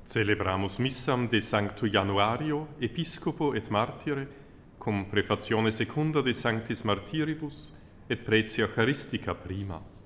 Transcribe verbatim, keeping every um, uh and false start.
Celebramus missam de Sancto Januario, episcopo et martire, cum prefazione secunda de Sanctis Martiribus et praetio Eucharistica prima.